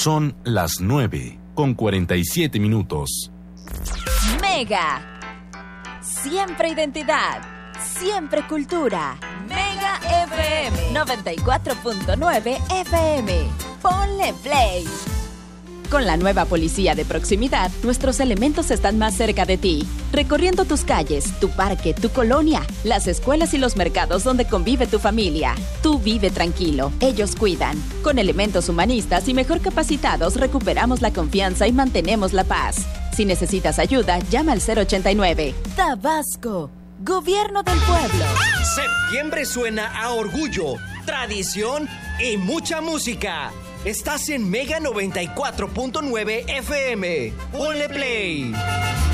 Son las 9:47. Mega. Siempre identidad. Siempre cultura. Mega FM 94.9 FM. Ponle play. Con la nueva policía de proximidad, nuestros elementos están más cerca de ti, recorriendo tus calles, tu parque, tu colonia, las escuelas y los mercados donde convive tu familia. Tú vive tranquilo, ellos cuidan. Con elementos humanistas y mejor capacitados recuperamos la confianza y mantenemos la paz. Si necesitas ayuda, llama al 089. Tabasco, Gobierno del Pueblo. Septiembre suena a orgullo, tradición y mucha música. Estás en Mega 94.9 FM. Ponle play.